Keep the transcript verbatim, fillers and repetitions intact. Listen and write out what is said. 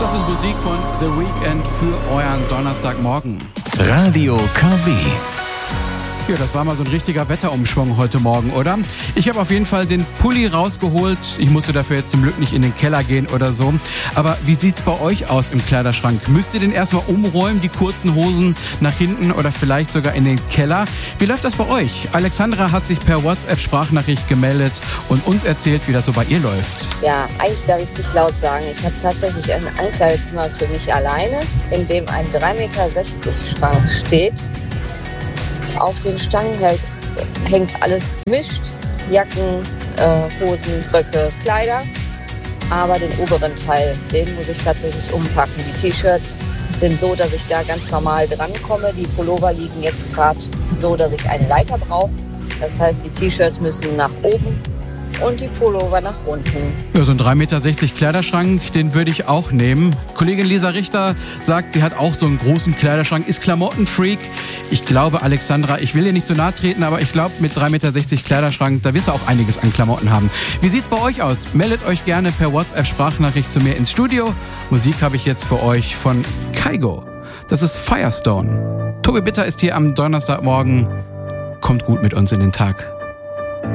Das ist Musik von The Weeknd für euren Donnerstagmorgen. Radio K W. Ja, das war mal so ein richtiger Wetterumschwung heute Morgen, oder? Ich habe auf jeden Fall den Pulli rausgeholt. Ich musste dafür jetzt zum Glück nicht in den Keller gehen oder so. Aber wie sieht's bei euch aus im Kleiderschrank? Müsst ihr den erstmal umräumen, die kurzen Hosen nach hinten oder vielleicht sogar in den Keller? Wie läuft das bei euch? Alexandra hat sich per WhatsApp-Sprachnachricht gemeldet und uns erzählt, wie das so bei ihr läuft. Ja, eigentlich darf ich es nicht laut sagen. Ich habe tatsächlich ein Ankleidezimmer für mich alleine, in dem ein drei Meter sechzig Schrank steht. Auf den Stangen hält, hängt alles gemischt, Jacken, äh, Hosen, Röcke, Kleider. Aber den oberen Teil, den muss ich tatsächlich umpacken. Die T-Shirts sind so, dass ich da ganz normal drankomme. Die Pullover liegen jetzt gerade so, dass ich eine Leiter brauche. Das heißt, die T-Shirts müssen nach oben und die Pullover nach unten. Ja, so ein drei Meter sechzig Kleiderschrank, den würde ich auch nehmen. Kollegin Lisa Richter sagt, sie hat auch so einen großen Kleiderschrank, ist Klamottenfreak. Ich glaube, Alexandra, ich will ihr nicht zu nahe treten, aber ich glaube, mit drei Meter sechzig Kleiderschrank, da wirst du auch einiges an Klamotten haben. Wie sieht's bei euch aus? Meldet euch gerne per WhatsApp-Sprachnachricht zu mir ins Studio. Musik habe ich jetzt für euch von Kygo. Das ist Firestone. Tobi Bitter ist hier am Donnerstagmorgen. Kommt gut mit uns in den Tag.